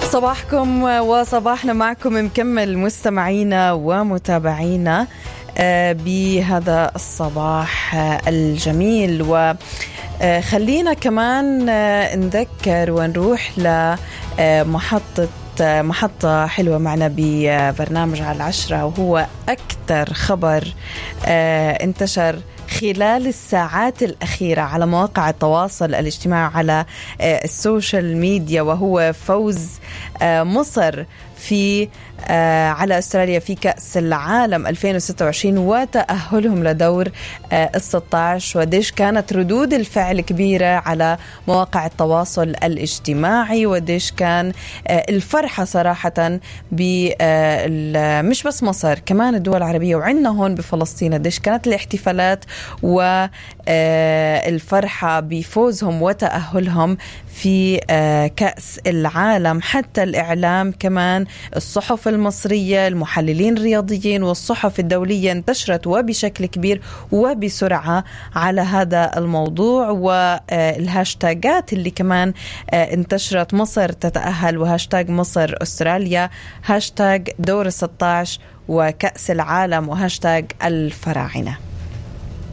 صباحكم وصباحنا معكم مكمل مستمعينا ومتابعينا بهذا الصباح الجميل. وخلينا كمان نذكر ونروح محطة حلوة معنا ببرنامج على العشرة، وهو أكثر خبر انتشر خلال الساعات الأخيرة على مواقع التواصل الاجتماعي على السوشيال ميديا، وهو فوز مصر على أستراليا في كأس العالم 2026 وتأهلهم لدور 16. وديش كانت ردود الفعل كبيرة على مواقع التواصل الاجتماعي، وديش كان الفرحة صراحة مش بس مصر، كمان الدول العربية وعندنا هون بفلسطين. ديش كانت الاحتفالات والفرحة بفوزهم وتأهلهم في كأس العالم. حتى الإعلام كمان، الصحف المصرية، المحللين الرياضيين والصحف الدولية انتشرت وبشكل كبير وبسرعة على هذا الموضوع، والهاشتاجات اللي كمان انتشرت: مصر تتأهل، وهاشتاج مصر أستراليا، هاشتاج دور 16 وكأس العالم، وهاشتاج الفراعنة.